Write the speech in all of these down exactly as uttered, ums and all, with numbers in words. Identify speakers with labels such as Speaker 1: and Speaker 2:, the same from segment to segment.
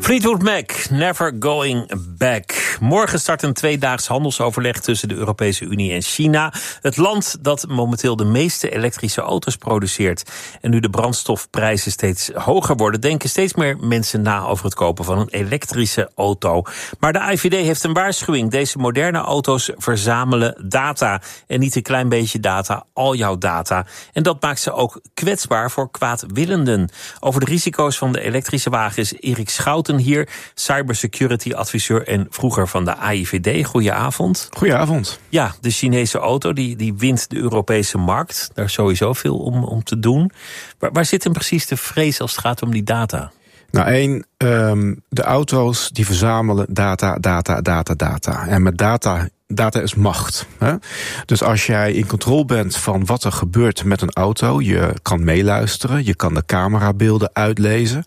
Speaker 1: Fleetwood Mac, Never Going Back. Morgen start een tweedaags handelsoverleg tussen de Europese Unie en China. Het land dat momenteel de meeste elektrische auto's produceert. En nu de brandstofprijzen steeds hoger worden, denken steeds meer mensen na over het kopen van een elektrische auto. Maar de A I V D heeft een waarschuwing. Deze moderne auto's verzamelen data. En niet een klein beetje data, al jouw data. En dat maakt ze ook kwetsbaar voor kwaadwillenden. Over de risico's van de elektrische wagen is Erik Schouten hier, cybersecurity-adviseur en vroeger van de A I V D. Goedenavond.
Speaker 2: Goedenavond.
Speaker 1: Ja, de Chinese auto die, die wint de Europese markt. Daar is sowieso veel om, om te doen. Waar, waar zit hem precies de vrees als het gaat om die data?
Speaker 2: Nou, één, um, de auto's die verzamelen data, data, data, data. En met data, data is macht. Hè? Dus als jij in controle bent van wat er gebeurt met een auto, je kan meeluisteren, je kan de camerabeelden uitlezen,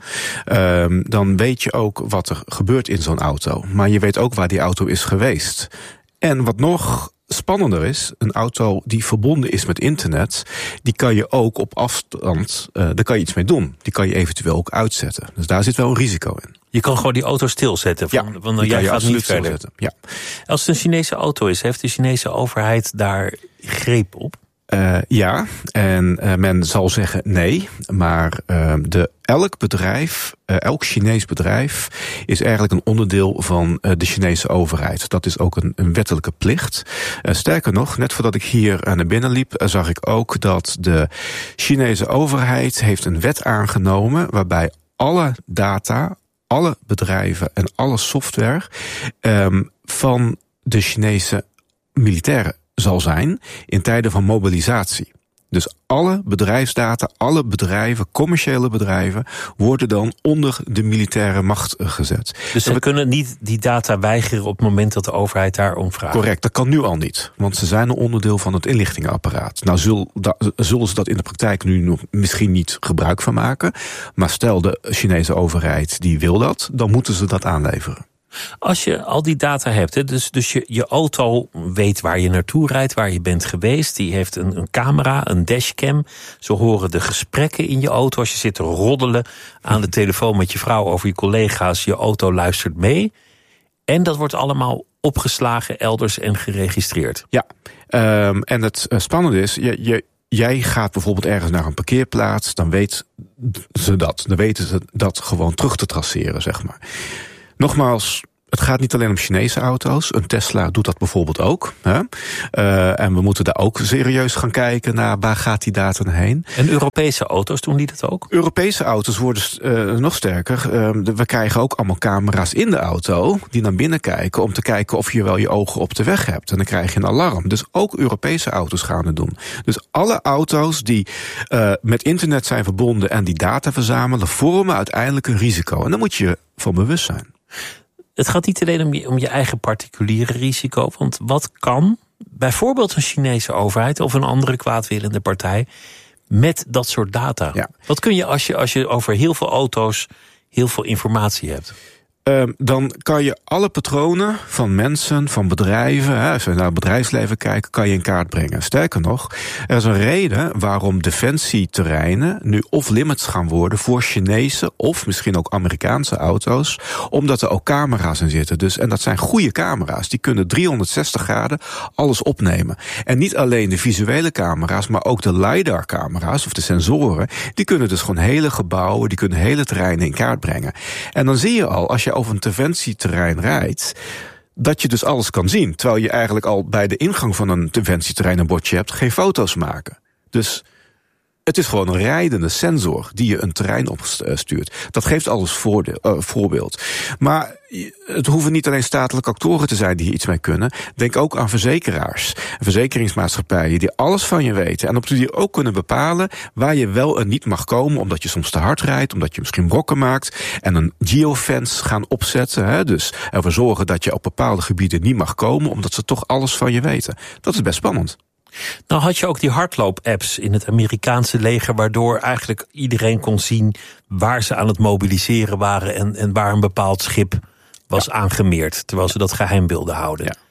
Speaker 2: um, dan weet je ook wat er gebeurt in zo'n auto. Maar je weet ook waar die auto is geweest. En wat nog spannender is, een auto die verbonden is met internet, die kan je ook op afstand, uh, daar kan je iets mee doen. Die kan je eventueel ook uitzetten. Dus daar zit wel een risico in.
Speaker 1: Je kan gewoon die auto stilzetten. Van,
Speaker 2: ja,
Speaker 1: want jij gaat niet verder.
Speaker 2: Ja.
Speaker 1: Als het een Chinese auto is, heeft de Chinese overheid daar greep op?
Speaker 2: Uh, ja, en uh, men zal zeggen nee, maar uh, de, elk bedrijf, uh, elk Chinees bedrijf is eigenlijk een onderdeel van uh, de Chinese overheid. Dat is ook een, een wettelijke plicht. Uh, sterker nog, net voordat ik hier naar binnen liep, uh, zag ik ook dat de Chinese overheid heeft een wet aangenomen waarbij alle data, alle bedrijven en alle software um, van de Chinese militairen zal zijn in tijden van mobilisatie. Dus alle bedrijfsdata, alle bedrijven, commerciële bedrijven, worden dan onder de militaire macht gezet.
Speaker 1: Dus ze we kunnen niet die data weigeren op het moment dat de overheid daarom vraagt?
Speaker 2: Correct, dat kan nu al niet. Want ze zijn een onderdeel van het inlichtingenapparaat. Nou zul, da, zullen ze dat in de praktijk nu nog misschien niet gebruik van maken. Maar stel de Chinese overheid die wil dat, dan moeten ze dat aanleveren.
Speaker 1: Als je al die data hebt, hè, dus, dus je, je auto weet waar je naartoe rijdt, waar je bent geweest. Die heeft een, een camera, een dashcam. Ze horen de gesprekken in je auto. Als je zit te roddelen aan de telefoon met je vrouw over je collega's, je auto luistert mee. En dat wordt allemaal opgeslagen elders en geregistreerd.
Speaker 2: Ja, um, en het uh, spannende is, je, je, jij gaat bijvoorbeeld ergens naar een parkeerplaats, dan weten ze dat. Dan weten ze dat gewoon terug te traceren, zeg maar. Nogmaals, het gaat niet alleen om Chinese auto's. Een Tesla doet dat bijvoorbeeld ook. Hè? Uh, en we moeten daar ook serieus gaan kijken naar waar gaat die data heen.
Speaker 1: En Europese auto's, doen die dat ook?
Speaker 2: Europese auto's worden uh, nog sterker. Uh, we krijgen ook allemaal camera's in de auto die naar binnen kijken om te kijken of je wel je ogen op de weg hebt. En dan krijg je een alarm. Dus ook Europese auto's gaan het doen. Dus alle auto's die uh, met internet zijn verbonden en die data verzamelen, vormen uiteindelijk een risico. En daar moet je van bewust zijn.
Speaker 1: Het gaat niet alleen om je, om je eigen particuliere risico. Want wat kan bijvoorbeeld een Chinese overheid of een andere kwaadwillende partij met dat soort data?
Speaker 2: Ja.
Speaker 1: Wat kun je als je als je over heel veel auto's heel veel informatie hebt?
Speaker 2: Um, dan kan je alle patronen van mensen, van bedrijven, hè, als we naar het bedrijfsleven kijken, kan je in kaart brengen. Sterker nog, er is een reden waarom defensieterreinen nu of limits gaan worden voor Chinese of misschien ook Amerikaanse auto's, omdat er ook camera's in zitten. Dus, en dat zijn goede camera's, die kunnen driehonderdzestig graden alles opnemen. En niet alleen de visuele camera's, maar ook de LiDAR-camera's of de sensoren, die kunnen dus gewoon hele gebouwen, die kunnen hele terreinen in kaart brengen. En dan zie je al, als je over een defensieterrein rijdt, dat je dus alles kan zien. Terwijl je eigenlijk al bij de ingang van een defensieterrein een bordje hebt, geen foto's maken. Dus het is gewoon een rijdende sensor die je een terrein opstuurt. Dat geeft alles voordeel, uh, voorbeeld. Maar het hoeven niet alleen statelijke actoren te zijn die hier iets mee kunnen. Denk ook aan verzekeraars, verzekeringsmaatschappijen die alles van je weten. En op die manier ook kunnen bepalen waar je wel en niet mag komen, omdat je soms te hard rijdt, omdat je misschien brokken maakt. En een geofence gaan opzetten. Hè, dus ervoor zorgen dat je op bepaalde gebieden niet mag komen, omdat ze toch alles van je weten. Dat is best spannend.
Speaker 1: Nou had je ook die hardloop-apps in het Amerikaanse leger, waardoor eigenlijk iedereen kon zien waar ze aan het mobiliseren waren en, en waar een bepaald schip was ja. aangemeerd, terwijl ze dat geheim wilden houden. Ja.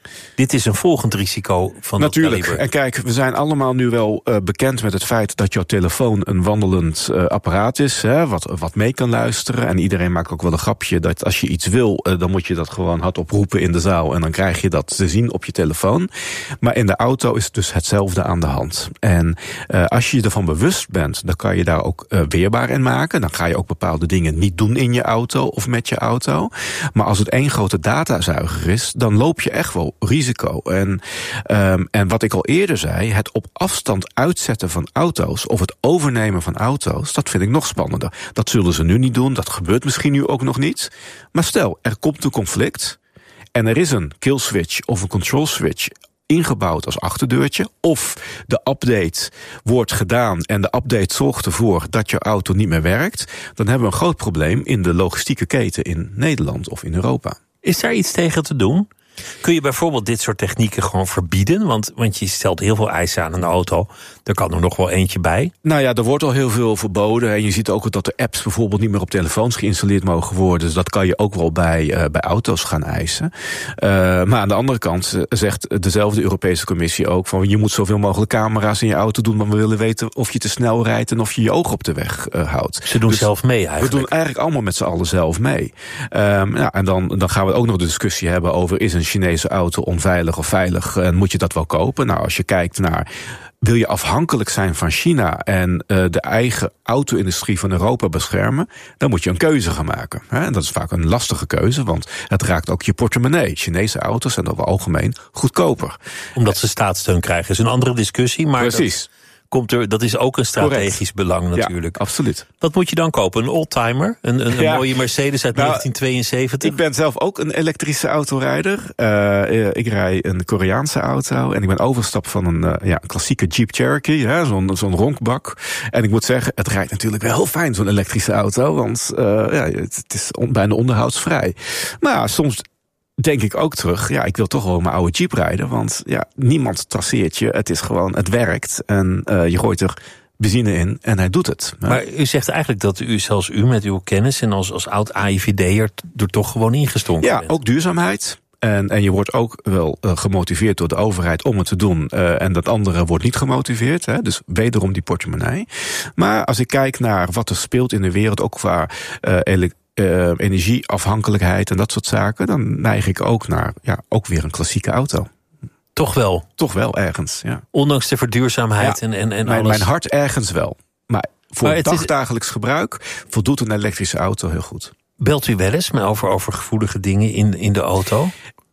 Speaker 1: Dit is een volgend risico van
Speaker 2: Natuurlijk.
Speaker 1: dat
Speaker 2: En kijk, we zijn allemaal nu wel uh, bekend met het feit dat jouw telefoon een wandelend uh, apparaat is, hè, wat, wat mee kan luisteren. En iedereen maakt ook wel een grapje dat als je iets wil, uh, dan moet je dat gewoon hardop roepen in de zaal en dan krijg je dat te zien op je telefoon. Maar in de auto is het dus hetzelfde aan de hand. En uh, als je je ervan bewust bent, dan kan je daar ook uh, weerbaar in maken. Dan ga je ook bepaalde dingen niet doen in je auto of met je auto. Maar als het één grote datazuiger is, dan loop je echt wel risico. En, um, en wat ik al eerder zei, het op afstand uitzetten van auto's of het overnemen van auto's, dat vind ik nog spannender. Dat zullen ze nu niet doen, dat gebeurt misschien nu ook nog niet. Maar stel, er komt een conflict en er is een kill switch of een control switch ingebouwd als achterdeurtje, of de update wordt gedaan en de update zorgt ervoor dat je auto niet meer werkt, dan hebben we een groot probleem in de logistieke keten in Nederland of in Europa.
Speaker 1: Is daar iets tegen te doen? Kun je bijvoorbeeld dit soort technieken gewoon verbieden? Want, want je stelt heel veel eisen aan een auto. Er kan er nog wel eentje bij.
Speaker 2: Nou ja, er wordt al heel veel verboden. En je ziet ook dat de apps bijvoorbeeld niet meer op telefoons geïnstalleerd mogen worden. Dus dat kan je ook wel bij, uh, bij auto's gaan eisen. Uh, maar aan de andere kant zegt dezelfde Europese Commissie ook van je moet zoveel mogelijk camera's in je auto doen, maar we willen weten of je te snel rijdt en of je je oog op de weg uh, houdt.
Speaker 1: Ze doen
Speaker 2: dus
Speaker 1: zelf mee eigenlijk.
Speaker 2: We doen eigenlijk allemaal met z'n allen zelf mee. Um, ja, en dan, dan gaan we ook nog de discussie hebben over is een Chinese auto onveilig of veilig en moet je dat wel kopen? Nou, als je kijkt naar wil je afhankelijk zijn van China en uh, de eigen auto-industrie van Europa beschermen, dan moet je een keuze gaan maken. Hè? En dat is vaak een lastige keuze, want het raakt ook je portemonnee. Chinese auto's zijn over het algemeen goedkoper.
Speaker 1: Omdat ze staatssteun krijgen, is een andere discussie. Maar
Speaker 2: precies.
Speaker 1: Dat komt er, dat is ook een strategisch Correct. belang natuurlijk.
Speaker 2: Ja, absoluut.
Speaker 1: Wat moet je dan kopen? Een oldtimer? Een, een,
Speaker 2: ja.
Speaker 1: een mooie Mercedes uit nou, negentien tweeënzeventig?
Speaker 2: Ik ben zelf ook een elektrische autorijder. Uh, ik rij een Koreaanse auto en ik ben overgestapt van een uh, ja, klassieke Jeep Cherokee, hè, zo'n, zo'n ronkbak. En ik moet zeggen, het rijdt natuurlijk wel heel fijn, zo'n elektrische auto, want uh, ja, het, het is on, bijna onderhoudsvrij. Maar ja, soms denk ik ook terug, ja, ik wil toch wel mijn oude Jeep rijden, want ja, niemand trasseert je. Het is gewoon, het werkt en uh, je gooit er benzine in en hij doet het. Ja.
Speaker 1: Maar u zegt eigenlijk dat u, zelfs u met uw kennis en als, als oud A I V D'er er toch gewoon ingestonken
Speaker 2: ja,
Speaker 1: bent.
Speaker 2: Ja, ook duurzaamheid. En, en je wordt ook wel uh, gemotiveerd door de overheid om het te doen. Uh, en dat andere wordt niet gemotiveerd. Hè, dus wederom die portemonnee. Maar als ik kijk naar wat er speelt in de wereld, ook qua uh, ele- uh, energieafhankelijkheid en dat soort zaken, dan neig ik ook naar ja, ook weer een klassieke auto.
Speaker 1: Toch wel?
Speaker 2: Toch wel ergens, ja.
Speaker 1: Ondanks de verduurzaamheid ja, en, en, en
Speaker 2: mijn,
Speaker 1: alles?
Speaker 2: Mijn hart ergens wel. Maar voor maar dagdagelijks is gebruik voldoet een elektrische auto heel goed.
Speaker 1: Belt u wel eens over, over gevoelige dingen in, in de auto?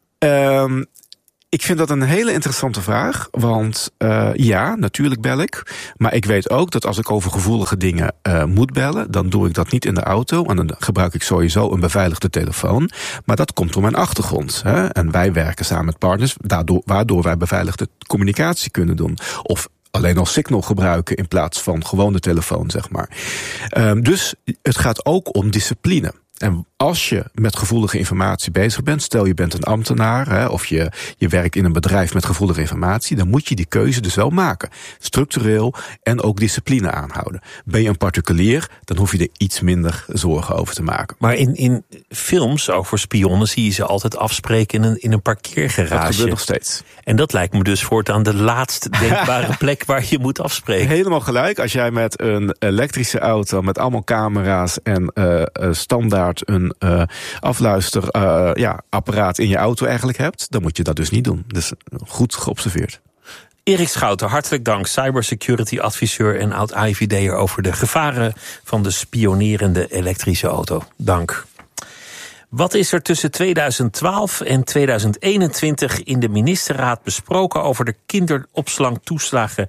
Speaker 2: Um, ik vind dat een hele interessante vraag. Want uh, ja, natuurlijk bel ik. Maar ik weet ook dat als ik over gevoelige dingen uh, moet bellen, dan doe ik dat niet in de auto. En dan gebruik ik sowieso een beveiligde telefoon. Maar dat komt door mijn achtergrond. Hè? En wij werken samen met partners, daardoor, waardoor wij beveiligde communicatie kunnen doen. Of alleen al Signal gebruiken in plaats van gewoon de telefoon, zeg maar. Um, dus het gaat ook om discipline. En als je met gevoelige informatie bezig bent, stel je bent een ambtenaar, hè, of je, je werkt in een bedrijf met gevoelige informatie, dan moet je die keuze dus wel maken. Structureel en ook discipline aanhouden. Ben je een particulier, dan hoef je er iets minder zorgen over te maken.
Speaker 1: Maar in, in films over spionnen zie je ze altijd afspreken in een, in een parkeergarage.
Speaker 2: Dat gebeurt nog steeds.
Speaker 1: En dat lijkt me dus voortaan de laatst denkbare plek waar je moet afspreken.
Speaker 2: Helemaal gelijk. Als jij met een elektrische auto met allemaal camera's en uh, standaard een uh, afluisterapparaat uh, ja, apparaat in je auto eigenlijk hebt, dan moet je dat dus niet doen. Dus goed geobserveerd.
Speaker 1: Erik Schouten, hartelijk dank. Cybersecurity adviseur en oud A I V D'er over de gevaren van de spionerende elektrische auto. Dank. Wat is er tussen tweeduizend twaalf en tweeduizend eenentwintig in de ministerraad besproken over de kinderopslagtoeslagen?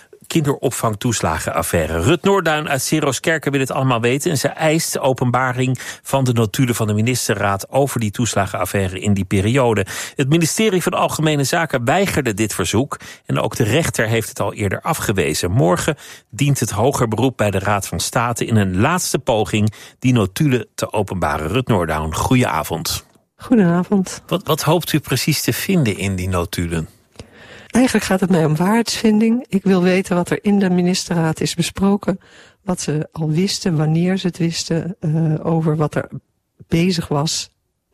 Speaker 1: kinderopvangtoeslagenaffaire. Rut Noorduin uit Seroskerken wil het allemaal weten en ze eist openbaring van de notulen van de ministerraad over die toeslagenaffaire in die periode. Het ministerie van Algemene Zaken weigerde dit verzoek en ook de rechter heeft het al eerder afgewezen. Morgen dient het hoger beroep bij de Raad van State in een laatste poging die notulen te openbaren. Rut Noorduin, goedenavond.
Speaker 3: Goedenavond.
Speaker 1: Wat, wat hoopt u precies te vinden in die notulen?
Speaker 3: Eigenlijk gaat het mij om waarheidsvinding. Ik wil weten wat er in de ministerraad is besproken. Wat ze al wisten, wanneer ze het wisten, uh, over wat er bezig was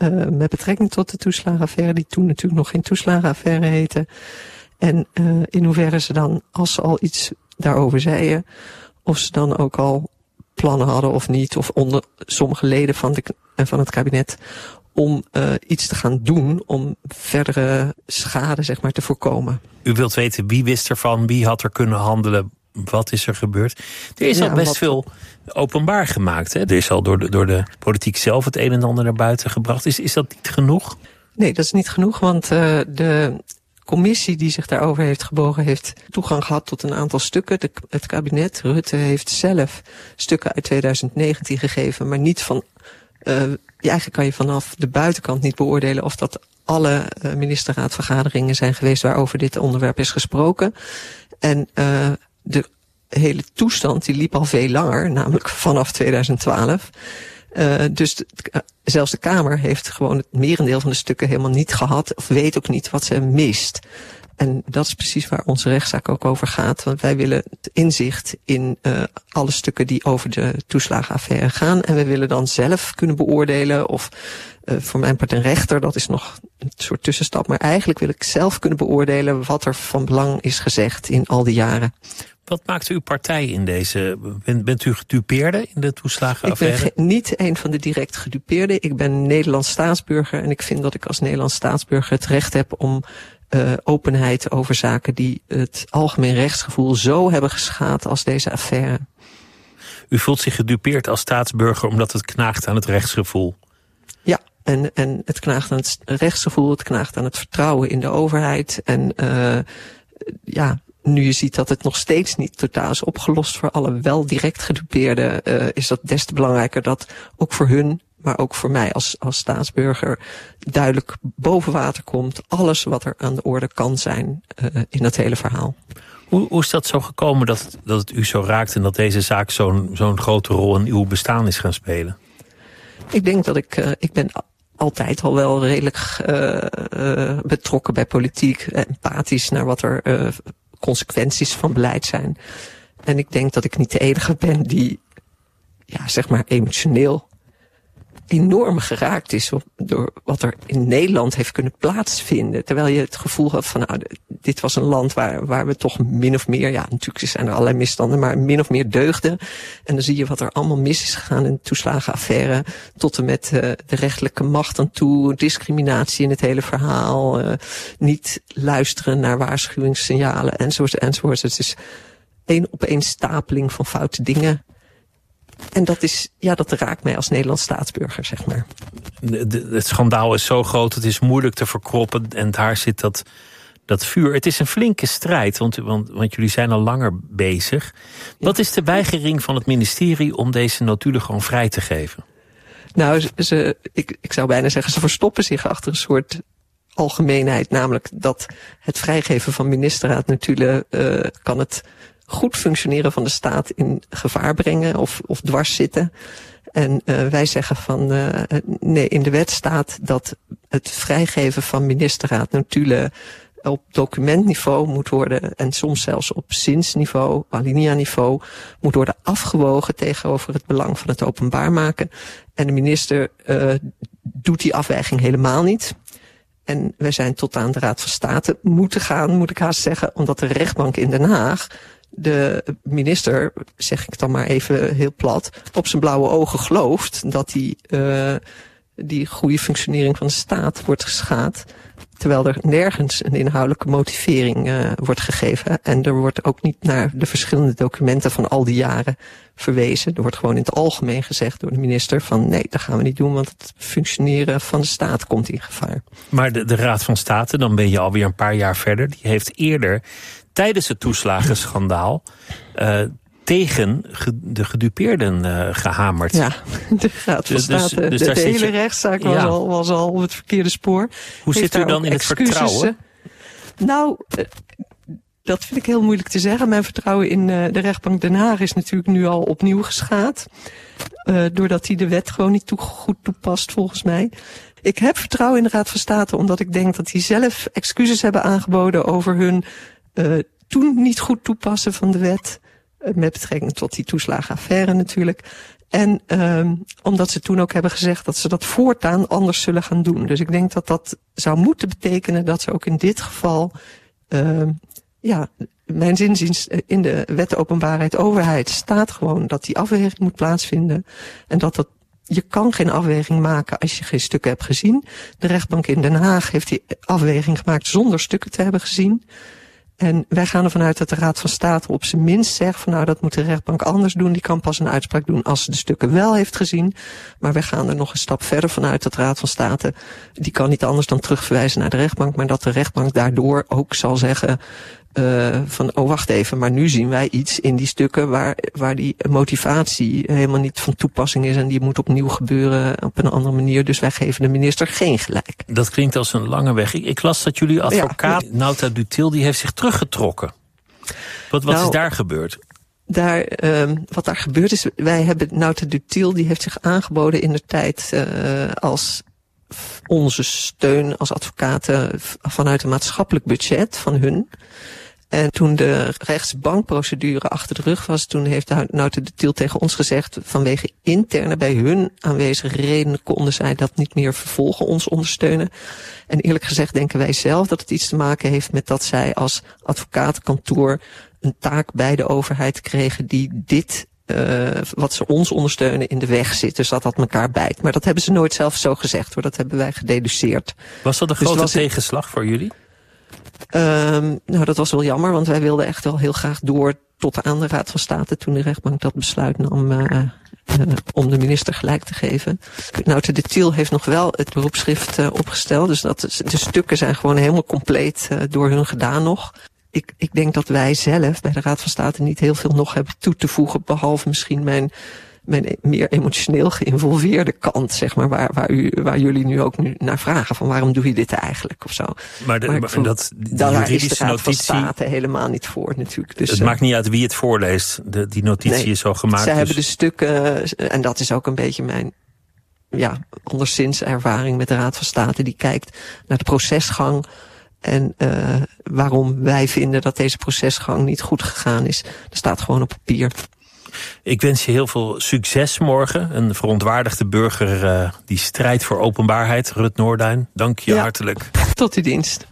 Speaker 3: uh, met betrekking tot de toeslagenaffaire, die toen natuurlijk nog geen toeslagenaffaire heette. En uh, in hoeverre ze dan, als ze al iets daarover zeiden, of ze dan ook al plannen hadden of niet, of onder sommige leden van, de, van het kabinet, om uh, iets te gaan doen om verdere schade, zeg maar, te voorkomen.
Speaker 1: U wilt weten wie wist ervan, wie had er kunnen handelen, wat is er gebeurd? Er is ja, al best wat... veel openbaar gemaakt. Hè? Er is al door de, door de politiek zelf het een en ander naar buiten gebracht. Is, is dat niet genoeg?
Speaker 3: Nee, dat is niet genoeg, want uh, de commissie die zich daarover heeft gebogen heeft toegang gehad tot een aantal stukken. De, het kabinet, Rutte, heeft zelf stukken uit tweeduizend negentien gegeven, maar niet van... Uh, ja, eigenlijk kan je vanaf de buitenkant niet beoordelen of dat alle uh, ministerraadvergaderingen zijn geweest waarover dit onderwerp is gesproken. En uh, de hele toestand die liep al veel langer, namelijk vanaf tweeduizend twaalf. Uh, dus de, uh, zelfs de Kamer heeft gewoon het merendeel van de stukken helemaal niet gehad, of weet ook niet wat ze mist. En dat is precies waar onze rechtszaak ook over gaat. Want wij willen het inzicht in uh, alle stukken die over de toeslagenaffaire gaan. En we willen dan zelf kunnen beoordelen of uh, voor mijn part een rechter, dat is nog een soort tussenstap. Maar eigenlijk wil ik zelf kunnen beoordelen wat er van belang is gezegd in al die jaren.
Speaker 1: Wat maakt uw partij in deze? Bent, bent u gedupeerde in de toeslagenaffaire?
Speaker 3: Ik ben ge- niet een van de direct gedupeerden. Ik ben Nederlands staatsburger en ik vind dat ik als Nederlands staatsburger het recht heb om Uh, openheid over zaken die het algemeen rechtsgevoel zo hebben geschaad als deze affaire.
Speaker 1: U voelt zich gedupeerd als staatsburger omdat het knaagt aan het rechtsgevoel?
Speaker 3: Ja, en, en het knaagt aan het rechtsgevoel, het knaagt aan het vertrouwen in de overheid. En uh, ja, nu je ziet dat het nog steeds niet totaal is opgelost voor alle wel direct gedupeerden, uh, is dat des te belangrijker dat ook voor hun, maar ook voor mij als, als staatsburger duidelijk boven water komt alles wat er aan de orde kan zijn uh, in dat hele verhaal.
Speaker 1: Hoe, hoe is dat zo gekomen dat het, dat het u zo raakt en dat deze zaak zo'n, zo'n grote rol in uw bestaan is gaan spelen?
Speaker 3: Ik denk dat ik, uh, ik ben altijd al wel redelijk uh, uh, betrokken bij politiek, empathisch naar wat er uh, consequenties van beleid zijn. En ik denk dat ik niet de enige ben die, ja, zeg maar emotioneel enorm geraakt is door wat er in Nederland heeft kunnen plaatsvinden. Terwijl je het gevoel had van, nou, dit was een land waar, waar we toch min of meer, ja, natuurlijk zijn er allerlei misstanden, maar min of meer deugden. En dan zie je wat er allemaal mis is gegaan in de toeslagenaffaire, tot en met uh, de rechterlijke macht aan toe, discriminatie in het hele verhaal, uh, niet luisteren naar waarschuwingssignalen, enzovoort, enzovoort. Het is één op één stapeling van foute dingen. En dat is, ja, dat raakt mij als Nederlands staatsburger, zeg maar.
Speaker 1: De, de, het schandaal is zo groot, het is moeilijk te verkroppen en daar zit dat, dat vuur. Het is een flinke strijd, want, want, want jullie zijn al langer bezig. Wat is de weigering van het ministerie om deze notulen gewoon vrij te geven?
Speaker 3: Nou, ze, ik, ik zou bijna zeggen, ze verstoppen zich achter een soort algemeenheid. Namelijk dat het vrijgeven van ministerraadnotulen uh, kan het goed functioneren van de staat in gevaar brengen of, of dwars zitten. En uh, wij zeggen van, uh, nee, in de wet staat dat het vrijgeven van ministerraadnotulen op documentniveau moet worden en soms zelfs op zinsniveau, alinea-niveau, moet worden afgewogen tegenover het belang van het openbaar maken. En de minister uh, doet die afweging helemaal niet. En wij zijn tot aan de Raad van State moeten gaan, moet ik haast zeggen, omdat de rechtbank in Den Haag de minister, zeg ik dan maar even heel plat, op zijn blauwe ogen gelooft dat die, uh, die goede functionering van de staat wordt geschaad, terwijl er nergens een inhoudelijke motivering uh, wordt gegeven. En er wordt ook niet naar de verschillende documenten van al die jaren verwezen. Er wordt gewoon in het algemeen gezegd door de minister van nee, dat gaan we niet doen, want het functioneren van de staat komt in gevaar.
Speaker 1: Maar de, de Raad van State, dan ben je alweer een paar jaar verder, die heeft eerder tijdens het toeslagenschandaal uh, tegen ge, de gedupeerden uh, gehamerd.
Speaker 3: Ja, de Raad van State, dus, dus de, de hele je, op, was, ja. al, was al op het verkeerde spoor.
Speaker 1: Hoe zit u dan in het vertrouwen?
Speaker 3: Nou, uh, dat vind ik heel moeilijk te zeggen. Mijn vertrouwen in uh, de rechtbank Den Haag is natuurlijk nu al opnieuw geschaad. Uh, doordat hij de wet gewoon niet toe, goed toepast, volgens mij. Ik heb vertrouwen in de Raad van State, omdat ik denk dat die zelf excuses hebben aangeboden over hun uh, toen niet goed toepassen van de wet. Uh, met betrekking tot die toeslagenaffaire natuurlijk. En um, omdat ze toen ook hebben gezegd dat ze dat voortaan anders zullen gaan doen. Dus ik denk dat dat zou moeten betekenen dat ze ook in dit geval, uh, ja, mijn zinziens in de wet openbaarheid overheid staat gewoon dat die afweging moet plaatsvinden. En dat dat, je kan geen afweging maken als je geen stukken hebt gezien. De rechtbank in Den Haag heeft die afweging gemaakt zonder stukken te hebben gezien. En wij gaan ervan uit dat de Raad van State op zijn minst zegt van nou, dat moet de rechtbank anders doen. Die kan pas een uitspraak doen als ze de stukken wel heeft gezien. Maar wij gaan er nog een stap verder vanuit dat de Raad van State, die kan niet anders dan terugverwijzen naar de rechtbank. Maar dat de rechtbank daardoor ook zal zeggen uh, van oh wacht even, maar nu zien wij iets in die stukken waar, waar die motivatie helemaal niet van toepassing is. En die moet opnieuw gebeuren op een andere manier. Dus wij geven de minister geen gelijk.
Speaker 1: Dat klinkt als een lange weg. Ik, ik las dat jullie advocaat, ja, Nauta Dutil, die heeft zich teruggetrokken. Wat, wat nou, is daar gebeurd?
Speaker 3: Daar, uh, wat daar gebeurd is, wij hebben Nauta Dutil, die heeft zich aangeboden in de tijd uh, als onze steun als advocaten vanuit een maatschappelijk budget van hun. En toen de rechtsbankprocedure achter de rug was, toen heeft Nauta Dutil tegen ons gezegd, vanwege interne bij hun aanwezige redenen konden zij dat niet meer vervolgen, ons ondersteunen. En eerlijk gezegd denken wij zelf dat het iets te maken heeft met dat zij als advocatenkantoor een taak bij de overheid kregen die dit, uh, wat ze ons ondersteunen, in de weg zit. Dus dat dat elkaar bijt. Maar dat hebben ze nooit zelf zo gezegd hoor, dat hebben wij gededuceerd.
Speaker 1: Was dat een
Speaker 3: dus
Speaker 1: grote tegenslag voor jullie?
Speaker 3: Um, nou, dat was wel jammer, want wij wilden echt wel heel graag door tot aan de Raad van State toen de rechtbank dat besluit nam uh, uh, om de minister gelijk te geven. Nauta Dutil heeft nog wel het beroepsschrift uh, opgesteld, dus dat is, de stukken zijn gewoon helemaal compleet uh, door hun gedaan nog. Ik, ik denk dat wij zelf bij de Raad van State niet heel veel nog hebben toe te voegen, behalve misschien mijn mijn meer emotioneel geïnvolveerde kant, zeg maar, waar, waar, u, waar jullie nu ook nu naar vragen, van waarom doe je dit eigenlijk, of zo.
Speaker 1: Maar, de, maar vond, dat die
Speaker 3: daar
Speaker 1: juridische
Speaker 3: is de Raad
Speaker 1: notitie,
Speaker 3: van State helemaal niet voor, natuurlijk. Dus,
Speaker 1: het uh, maakt niet uit wie het voorleest, de, die notitie nee, is zo gemaakt.
Speaker 3: Zij
Speaker 1: dus.
Speaker 3: hebben de stukken, en dat is ook een beetje mijn, ja, anderszins ervaring met de Raad van State, die kijkt naar de procesgang en uh, waarom wij vinden dat deze procesgang niet goed gegaan is. Dat staat gewoon op papier.
Speaker 1: Ik wens je heel veel succes morgen. Een verontwaardigde burger uh, die strijdt voor openbaarheid. Rut Noorduin, dank je ja, hartelijk.
Speaker 3: Tot uw dienst.